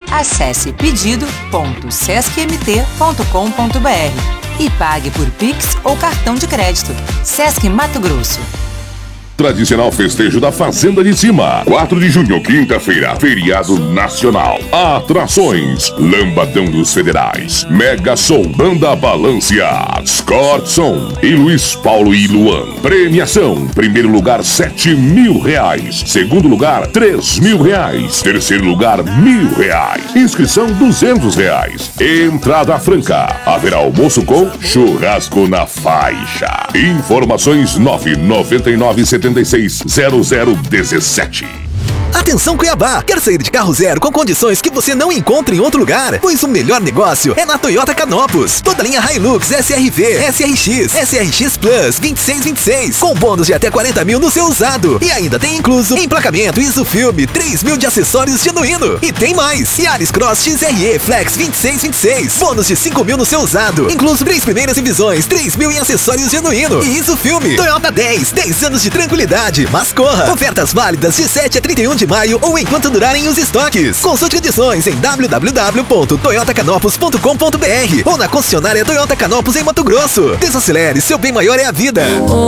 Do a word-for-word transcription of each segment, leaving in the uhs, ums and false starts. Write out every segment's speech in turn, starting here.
Acesse pedido ponto sesc m t ponto com ponto b r e pague por Pix ou cartão de crédito. Sesc Mato Grosso. Tradicional festejo da Fazenda de Cima. quatro de junho, quinta-feira, feriado nacional. Atrações: Lambadão dos Federais, Mega Som, Banda Balancear, Scott Som e Luiz Paulo e Luan. Premiação: primeiro lugar, sete mil reais. Segundo lugar, três mil reais. Terceiro lugar, mil reais. Inscrição, duzentos reais. Entrada franca. Haverá almoço com churrasco na faixa. Informações nove nove nove sete seis zero zero um sete. Atenção Cuiabá! Quer sair de carro zero com condições que você não encontra em outro lugar? Pois o melhor negócio é na Toyota Canopus. Toda linha Hilux, S R V, S R X, S R X Plus vinte e seis vinte e seis, com bônus de até quarenta mil no seu usado. E ainda tem incluso emplacamento ISOFilme, três mil de acessórios genuíno. E tem mais! Yaris Cross X R E Flex vinte e seis vinte e seis, bônus de cinco mil no seu usado. Incluso três primeiras revisões, três mil em acessórios genuíno. E ISOFilme. Toyota dez, dez anos de tranquilidade. Mas corra! Ofertas válidas de sete a trinta e um de maio ou enquanto durarem os estoques. Consulte condições em w w w ponto toyota canopus ponto com ponto b r ou na concessionária Toyota Canopus em Mato Grosso. Desacelere, seu bem maior é a vida.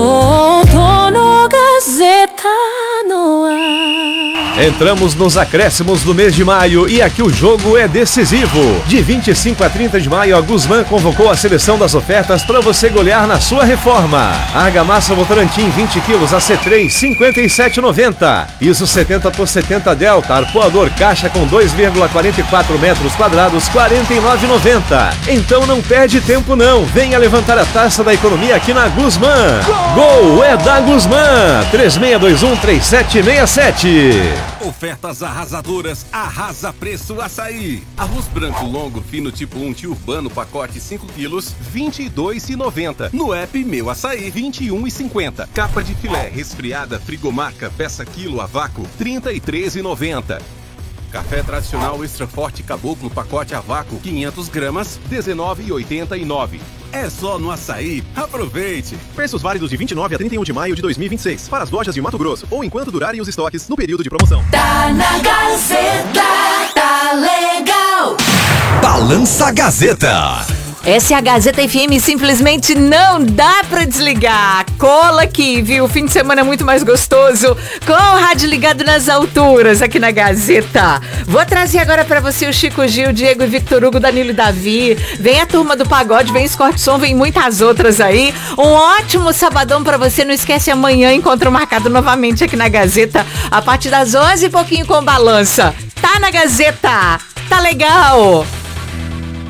Outono Gazeta no ar. Entramos nos acréscimos do mês de maio e aqui o jogo é decisivo. De vinte e cinco a trinta de maio, a Guzmán convocou a seleção das ofertas para você golear na sua reforma. Argamassa Votorantim vinte quilos A C três, cinquenta e sete reais e noventa centavos. ISO setenta por setenta Delta, arpoador caixa com dois vírgula quarenta e quatro metros quadrados, quarenta e nove reais e noventa centavos. Então não perde tempo não, venha levantar a taça da economia aqui na Guzmán. Gol, Gol é da Guzmán. três seis dois um, três sete seis sete. Ofertas arrasadoras, arrasa preço açaí. Arroz branco longo fino tipo um tio urbano, pacote cinco quilos, vinte e dois reais e noventa centavos. No app Meu Açaí, vinte e um reais e cinquenta centavos. Capa de filé resfriada frigomarca, peça quilo a vácuo, trinta e três reais e noventa centavos. Café tradicional extra forte caboclo, pacote a vácuo, quinhentas gramas, dezenove reais e oitenta e nove centavos. É só no Açaí. Aproveite! Preços válidos de vinte e nove a trinta e um de maio de dois mil e vinte e seis. Para as lojas de Mato Grosso ou enquanto durarem os estoques no período de promoção. Tá na Gazeta, tá legal. Balança Gazeta. Essa é a Gazeta F M, simplesmente não dá pra desligar. Cola aqui, viu? O fim de semana é muito mais gostoso com o rádio ligado nas alturas aqui na Gazeta. Vou trazer agora pra você o Chico Gil, Diego e Victor Hugo, Danilo e Davi. Vem a turma do pagode, vem Scott Som, vem muitas outras aí. Um ótimo sabadão pra você. Não esquece, amanhã encontro marcado novamente aqui na Gazeta a partir das onze e pouquinho com balança. Tá na Gazeta, tá legal.